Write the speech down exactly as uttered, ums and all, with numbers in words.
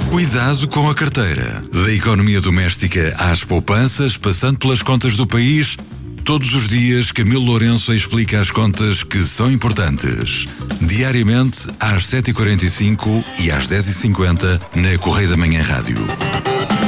Cuidado com a carteira. Da economia doméstica às poupanças, passando pelas contas do país, todos os dias Camilo Lourenço explica as contas que são importantes. Diariamente às sete e quarenta e cinco e às dez e cinquenta na Correio da Manhã Rádio.